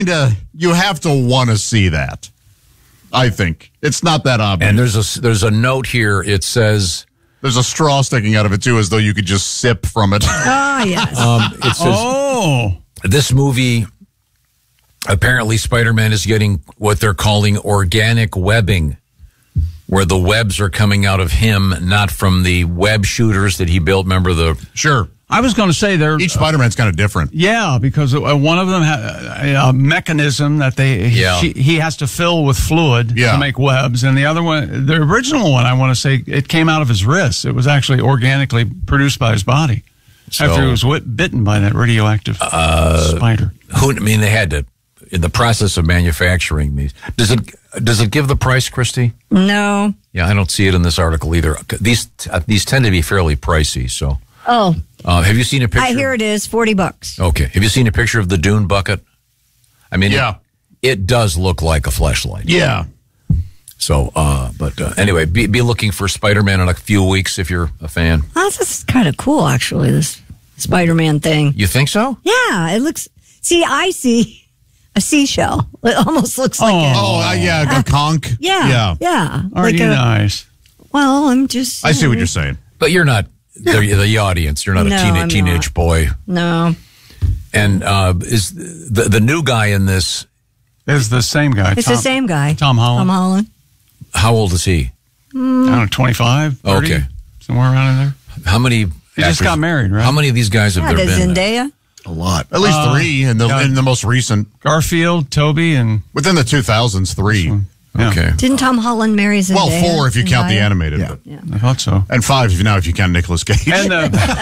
you have to want to see that. I think it's not that obvious. And there's a note here. It says there's a straw sticking out of it too, as though you could just sip from it. Oh yes. It says this movie. Apparently, Spider-Man is getting what they're calling organic webbing, where the webs are coming out of him, not from the web shooters that he built. Remember Sure. I was going to say each Spider-Man's kind of different. Yeah, because one of them had a mechanism that he has to fill with fluid to make webs, and the other one, the original one, I want to say, it came out of his wrist. It was actually organically produced by his body after he was bitten by that radioactive spider. They had to, in the process of manufacturing these. Does it give the price, Christy? No. Yeah, I don't see it in this article either. These tend to be fairly pricey. So. Oh. Have you seen a picture? Here it is, $40. Okay. Have you seen a picture of the Dune bucket? I mean, it does look like a fleshlight. Yeah. So, anyway, be looking for Spider-Man in a few weeks if you're a fan. This is kind of cool, actually, this Spider-Man thing. You think so? Yeah, it looks. See, I see a seashell. It almost looks like a conch. Yeah. Aren't you nice? Well, I'm just. I see what you're saying. But you're not the audience. You're not a teenage boy. No. And is the new guy in this? Is the same guy. It's the same guy. Tom Holland. How old is he? I don't know, 25, 30, okay. Somewhere around in there. How many? He just got married, right? How many of these guys have there been? Zendaya? A lot. At least three in the most recent. Garfield, Toby, and... Within the 2000s, three. Yeah. Okay. Didn't Tom Holland marry Zendaya? Well, 4 if you count the animated. Yeah. I thought so. And 5 if you count Nicolas Cage. And,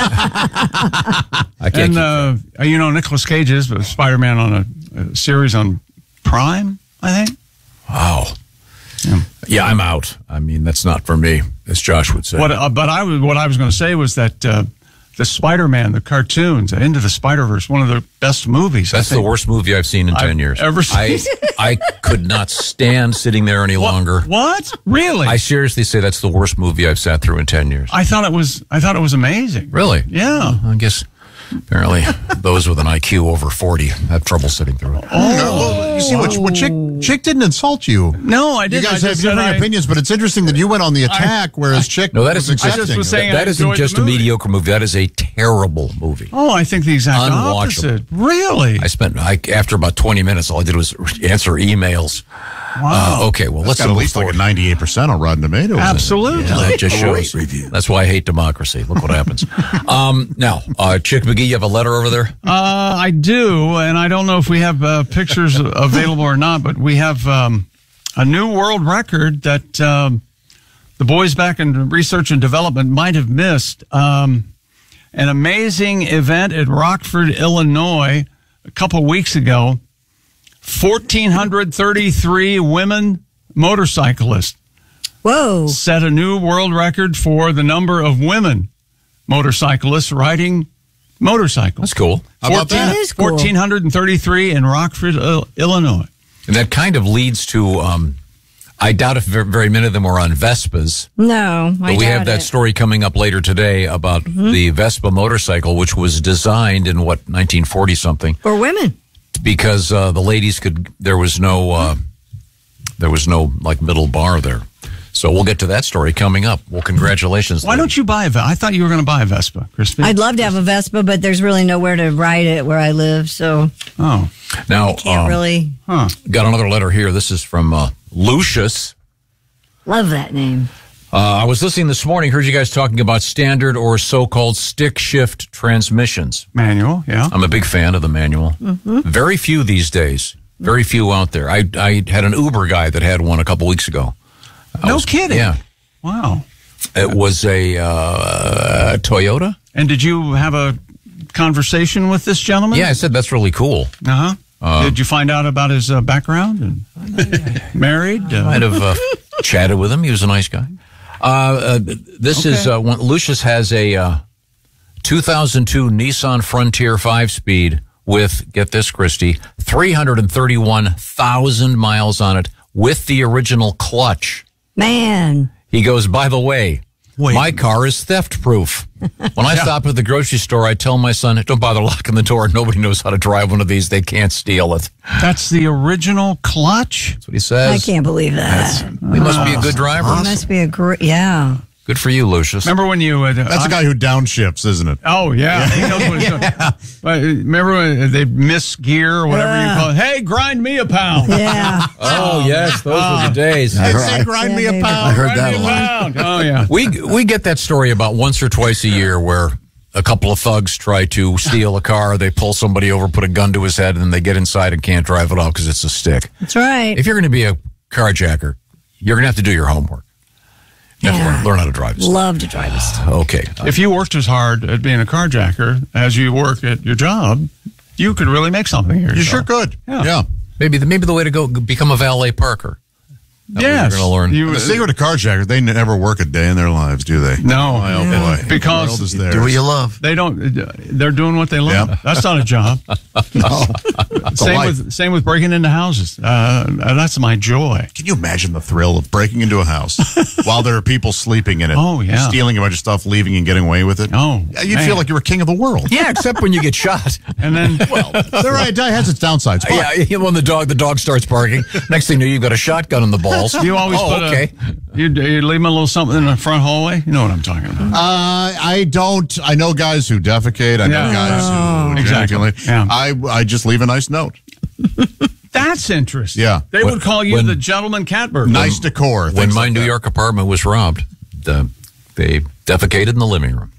I can't Nicolas Cage is Spider-Man on a series on Prime, I think. Wow. Yeah, I'm out. I mean, that's not for me, as Josh would say. What I was going to say was that the Spider-Man, the cartoons, Into the Spider-Verse, one of the best movies. That's the worst movie I've seen in 10 years. Ever seen. I could not stand sitting there any longer. What? Really? I seriously say that's the worst movie I've sat through in 10 years. I thought it was amazing. Really? Yeah. I guess apparently those with an IQ over 40 have trouble sitting through it. Well, you see what Chick didn't insult you. No, I didn't. You guys have different opinions, but it's interesting that you went on the attack, whereas Chick was accepting. That isn't just a mediocre movie. That is a terrible movie. Oh, I think the exact opposite. Really? After about 20 minutes, all I did was answer emails. Wow. Okay, well, let's got at least like a 98% on Rotten Tomatoes. Absolutely. Yeah, that just shows. That's why I hate democracy. Look what happens. Now, Chick McGee, you have a letter over there? I do, and I don't know if we have pictures available or not, but we have a new world record that the boys back in research and development might have missed. An amazing event at Rockford, Illinois, a couple weeks ago. 1,433 women motorcyclists. Whoa. Set a new world record for the number of women motorcyclists riding motorcycles. That's cool. How about that? That is cool. 1,433 in Rockford, Illinois. And that kind of leads to, I doubt if very many of them were on Vespas. No, But we have that story coming up later today about the Vespa motorcycle, which was designed in, 1940-something. For women. Because the ladies there was no like middle bar there. So we'll get to that story coming up. Well, congratulations. Why don't you buy a Vespa? I thought you were going to buy a Vespa, Crispy. I'd love to have a Vespa, but there's really nowhere to ride it where I live, so. Oh. Now, can't really. Got another letter here. This is from Lucius. Love that name. I was listening this morning, heard you guys talking about standard or so-called stick shift transmissions. Manual, yeah. I'm a big fan of the manual. Mm-hmm. Very few these days. Very few out there. I had an Uber guy that had one a couple weeks ago. No kidding? Yeah. Wow. It was a Toyota. And did you have a conversation with this gentleman? Yeah, I said that's really cool. Uh-huh. Did you find out about his background? And married? Might have chatted with him. He was a nice guy. This is Lucius has a 2002 Nissan Frontier 5-speed with, get this, Christy, 331,000 miles on it with the original clutch. Man. He goes, by the way, Wait. My car is theft-proof. When I stop at the grocery store, I tell my son, don't bother locking the door. Nobody knows how to drive one of these. They can't steal it. That's the original clutch? That's what he says. I can't believe that. We must be a good driver. It must be a great, yeah. Good for you, Lucius. Remember when you... That's the guy who downshifts, isn't it? Oh, yeah. He knows what he's doing. But remember when they miss gear or whatever you call it? Hey, grind me a pound. Yeah. Oh, yes. Those were the days. Grind me a baby. pound. I heard that a Grind me lot. a pound. Oh, yeah. We get that story about once or twice a year where a couple of thugs try to steal a car. They pull somebody over, put a gun to his head, and then they get inside and can't drive it off because it's a stick. That's right. If you're going to be a carjacker, you're going to have to do your homework. You have to learn how to drive. Love to drive this. Okay. If you worked as hard at being a carjacker as you work at your job, you could really make something here. You sure could. Yeah. Maybe the way to go, become a valet parker. Yes. You're going to learn. The secret of carjackers, they never work a day in their lives, do they? No. Oh, boy. Because The world is theirs. Do what you love. they don't. They're doing what they love. Yeah. That's not a job. It's a life. Same with breaking into houses. That's my joy. Can you imagine the thrill of breaking into a house while there are people sleeping in it? Oh, yeah. Stealing a bunch of stuff, leaving and getting away with it? Oh, Yeah, you'd man. feel like you were king of the world. Yeah, except when you get shot. And then They're right. It has its downsides. But Yeah, when the dog starts barking. Next thing you know, you've got a shotgun in the balls. you always put you leave them a little something in the front hallway. You know what I'm talking about. I don't. I know guys who defecate. I know Yeah. guys who Exactly. ejaculate. Yeah. I just leave a nice note. That's interesting. Yeah. They would call you when- the gentleman catbird. Nice decor. When things my like New that. York apartment was robbed, they defecated in the living room.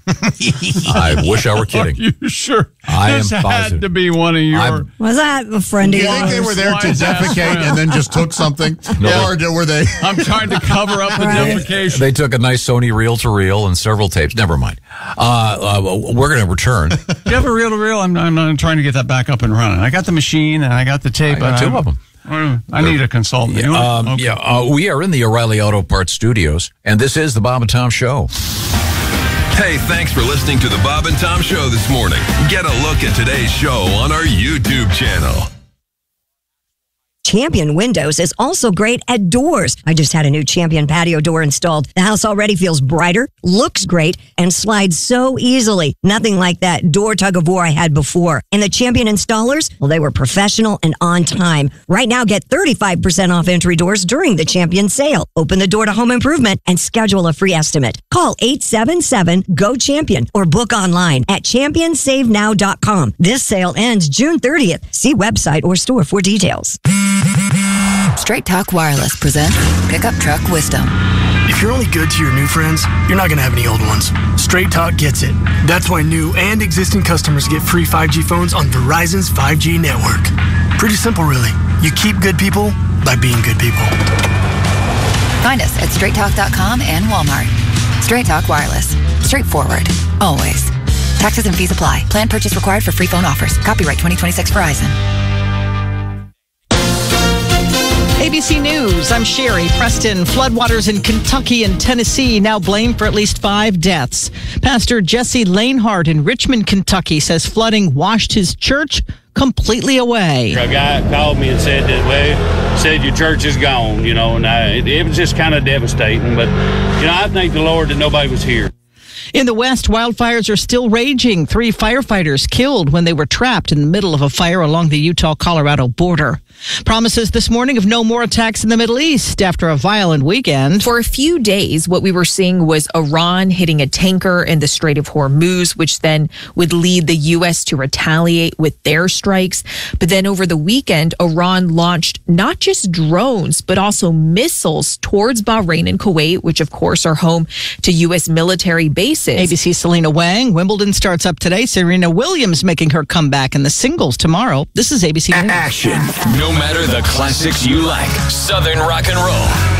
I wish I were Are kidding. you sure? I am This had positive. to be one of your. I'm- Was that a friend Do of you think yours? they were there to Wise ass defecate friend. and then just took something? Or were they? I'm trying to cover up the defecation. They took a nice Sony reel-to-reel and several tapes. Never mind. We're going to return. Do you have a reel-to-reel? I'm trying to get that back up and running. I got the machine and I got the tape. I got two of them. I need a consultant. You know what? Okay. We are in the O'Reilly Auto Parts studios, and this is the Bob and Tom Show. Hey, thanks for listening to the Bob and Tom Show this morning. Get a look at today's show on our YouTube channel. Champion Windows is also great at doors. I just had a new Champion patio door installed. The house already feels brighter, looks great, and slides so easily. Nothing like that door tug of war I had before. And the Champion installers, well, they were professional and on time. Right now, get 35% off entry doors during the Champion sale. Open the door to home improvement and schedule a free estimate. Call 877-GO-CHAMPION or book online at championsavenow.com. This sale ends June 30th. See website or store for details. Straight Talk Wireless presents Pickup Truck Wisdom. If you're only good to your new friends, you're not going to have any old ones. Straight Talk gets it. That's why new and existing customers get free 5G phones on Verizon's 5G network. Pretty simple, really. You keep good people by being good people. Find us at straighttalk.com and Walmart. Straight Talk Wireless. Straightforward. Always. Taxes and fees apply. Plan purchase required for free phone offers. Copyright 2026 Verizon. ABC News, I'm Sherry. Preston, floodwaters in Kentucky and Tennessee now blamed for at least 5 deaths. Pastor Jesse Lanehart in Richmond, Kentucky says flooding washed his church completely away. A guy called me and said that, well, said your church is gone, and it was just kind of devastating. But, I thank the Lord that nobody was here. In the West, wildfires are still raging. 3 firefighters killed when they were trapped in the middle of a fire along the Utah-Colorado border. Promises this morning of no more attacks in the Middle East after a violent weekend. For a few days, what we were seeing was Iran hitting a tanker in the Strait of Hormuz, which then would lead the U.S. to retaliate with their strikes. But then over the weekend, Iran launched not just drones, but also missiles towards Bahrain and Kuwait, which of course are home to U.S. military bases. ABC's Selena Wang. Wimbledon starts up today. Serena Williams making her comeback in the singles tomorrow. This is ABC News. Action. No matter the classics you like, Southern rock and roll.